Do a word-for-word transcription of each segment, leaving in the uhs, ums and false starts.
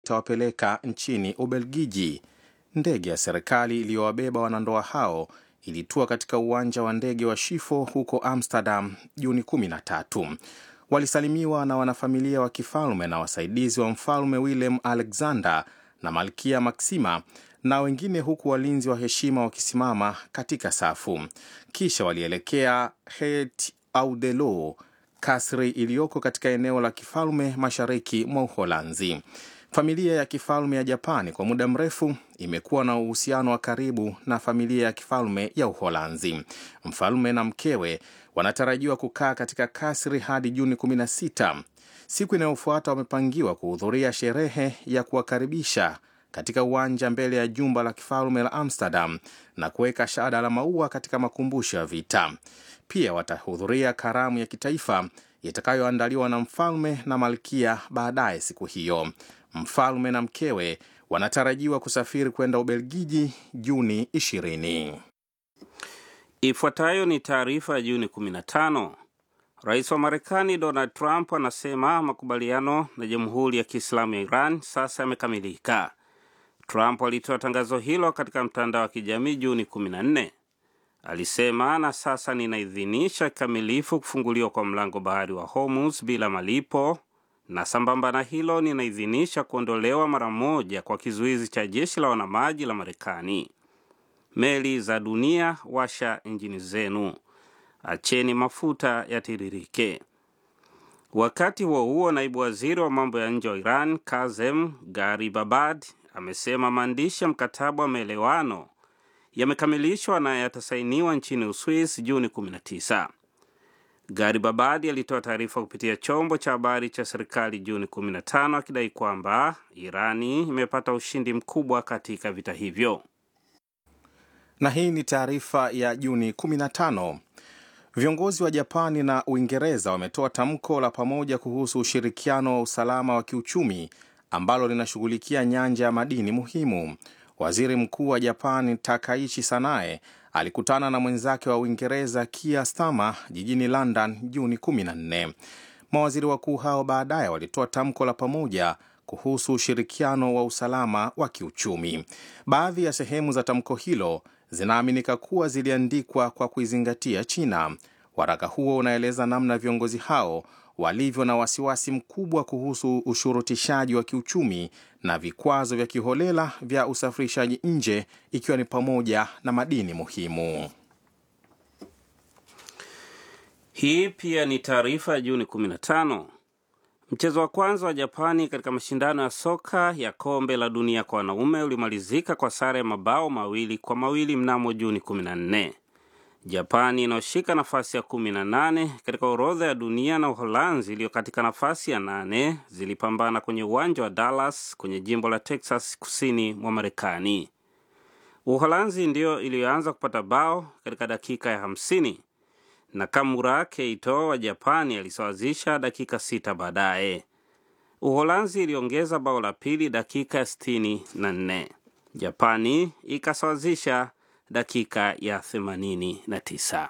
itawapeleka nchini Ubelgiji. Ndege ya serikali iliyowabeba wanandoa hao ilitua katika uwanja wa ndege wa Schiphol huko Amsterdam Juni kumi na tatu. Walisalimiwa na wanafamilia wa kifalme na wasaidizi wa mfalme Willem Alexander na Malkia Maxima na wengine, huku walinzi wa heshima wakisimama katika safu. Kisha walielekea Het Ouderloo, kasri iliyoko katika eneo la kifalme mashariki mwa Uholanzi. Familia ya kifalme ya Japani kwa muda mrefu imekuwa na uhusiano wa karibu na familia ya kifalme ya Uholanzi. Mfalme na mkewe wanatarajiwa kukaa katika kasri hadi Juni kumi na sita. Siku inayofuata wamepangiwa kuhudhuria sherehe ya kuwakaribisha katika uwanja mbele ya jumba la kifalme la Amsterdam na kuweka shada la maua katika makumbusho ya vita. Pia watahudhuria karamu ya kitaifa itakayoandaliwa na mfalme na malkia baadaye siku hiyo. Mfalme na mkewe wanatarajiwa kusafiri kwenda Ubelgiji Juni ishirini. Ifuatayo ni taarifa ya Juni kumi na tano. Rais wa Marekani Donald Trump anasema makubaliano na Jamhuri ya Kiislamu ya Iran sasa yamekamilika. Trump alitoa tangazo hilo katika mtandao wa kijamii Juni kumi na nne. Alisema, na sasa ninaidhinisha kikamilifu kufunguliwa kwa mlango bahari wa Hormuz bila malipo, na sambamba na hilo ninaidhinisha kuondolewa mara moja kwa kizuizi cha jeshi la wanamaji la Marekani. Meli za dunia, washa injini zenu. Acheni mafuta yatiririke. Wakati huo huo, naibu waziri wa mambo ya nje wa Iran Kazem Garibabad amesema maandishi ya mkataba wa maelewano yamekamilishwa na yatasainiwa nchini Uswisi Juni kumi na tisa. Garibabad alitoa taarifa kupitia chombo cha habari cha serikali Juni kumi na tano akidai kwamba Irani imepata ushindi mkubwa katika vita hivyo. Na hii ni taarifa ya Juni kumi na tano. Viongozi wa Japani na Uingereza wametoa tamko la pamoja kuhusu ushirikiano wa usalama wa kiuchumi ambalo linashughulikia nyanja ya madini muhimu. Waziri Mkuu wa Japani Takaichi Sanae alikutana na mwenzake wa Uingereza Keir Starmer jijini London Juni kumi na nne. Mawaziri wakuu hao baadaye walitoa tamko la pamoja kuhusu ushirikiano wa usalama wa kiuchumi. Baadhi ya sehemu za tamko hilo zinaaminika kuwa ziliandikwa kwa kuizingatia China. Waraka huo unaeleza namna viongozi hao walivyo na wasiwasi mkubwa kuhusu ushurutishaji wa kiuchumi na vikwazo vya kiholela vya usafirishaji nje, ikiwa ni pamoja na madini muhimu. Hii pia ni taarifa ya Juni kumi na tano. Mchezo wa kwanza wa Japani katika mashindano ya soka ya kombe la dunia kwa wanaume ulimalizika kwa sare ya mabao mawili kwa mawili mnamo Juni kumi na nne. Japani inaoshika nafasi ya kumi na nane katika orodha ya dunia na Uholanzi iliyo katika nafasi ya nane zilipambana kwenye uwanja wa Dallas kwenye jimbo la Texas kusini mwa Marekani. Uholanzi ndio iliyoanza kupata bao katika dakika ya hamsini. Nakamura Keito wa Japani alisawazisha dakika sita baadaye. Uholanzi iliongeza bao la pili dakika ya sitini na nne. Japani ikasawazisha dakika ya themanini na tisa.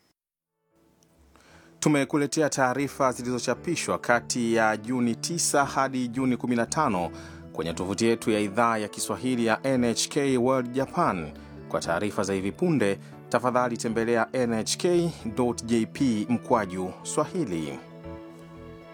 Tumekuletea taarifa zilizochapishwa kati ya Juni tisa hadi Juni kumi na tano kwenye tovuti yetu ya idhaa ya Kiswahili ya N H K World Japan. Kwa taarifa za hivi punde, tafadhali tembelea N H K dot J P mkwaju Swahili.